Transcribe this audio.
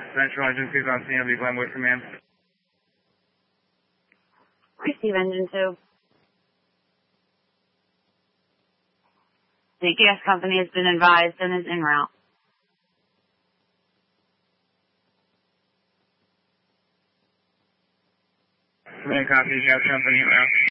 Central Agencies on CMB Glenwood Command. Receive engine 2. The gas company has been advised and is en route. Command copy, gas company en route.